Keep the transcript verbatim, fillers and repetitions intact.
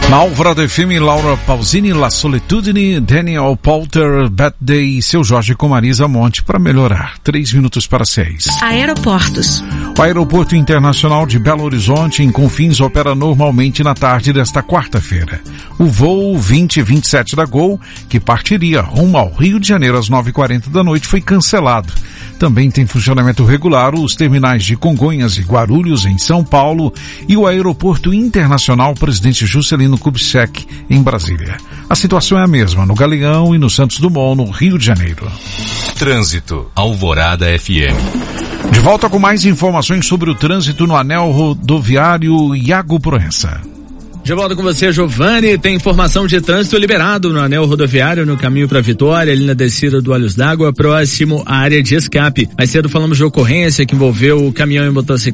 Na Alvorada F M, Laura Pausini, La Solitudine, Daniel Poulter, Bad Day e seu Jorge com Marisa Monte para melhorar. Três minutos para seis. Aeroportos. O Aeroporto Internacional de Belo Horizonte, em Confins, opera normalmente na tarde desta quarta-feira. O voo vinte vinte e sete da Gol, que partiria rumo ao Rio de Janeiro às nove e quarenta da noite, foi cancelado. Também tem funcionamento regular os terminais de Congonhas e Guarulhos, em São Paulo, e o Aeroporto Internacional Presidente Juscelino Kubitschek, em Brasília. A situação é a mesma no Galeão e no Santos Dumont, no Rio de Janeiro. Trânsito, Alvorada F M. De volta com mais informações sobre o trânsito no anel rodoviário Iago Proença. De volta com você, Giovanni. Tem informação de trânsito liberado no anel rodoviário no caminho para Vitória, ali na descida do Olhos d'Água, próximo à área de escape. Mais cedo falamos de ocorrência que envolveu o caminhão e motocicleta